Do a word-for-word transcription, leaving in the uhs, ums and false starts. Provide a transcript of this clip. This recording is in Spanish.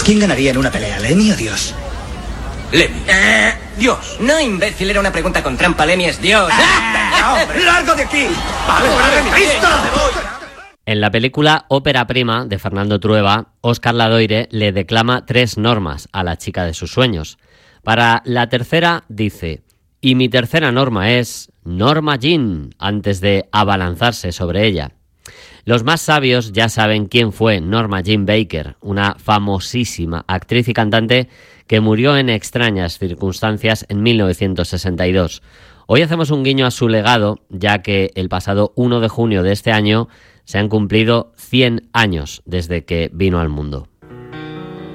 ¿Quién ganaría en una pelea, Lemmy o Dios? Lemmy. Eh, Dios. No, imbécil, era una pregunta con trampa. Lemmy es Dios. ¡Ah, hombre! ¡Largo de aquí! ¡Ahora de mi vista! En la película Ópera Prima de Fernando Trueba, Óscar Ladoire le declama tres normas a la chica de sus sueños. Para la tercera dice: y mi tercera norma es Norma Jean, antes de abalanzarse sobre ella. Los más sabios ya saben quién fue Norma Jean Baker, una famosísima actriz y cantante que murió en extrañas circunstancias en mil novecientos sesenta y dos. Hoy hacemos un guiño a su legado, ya que el pasado uno de junio de este año se han cumplido cien años desde que vino al mundo.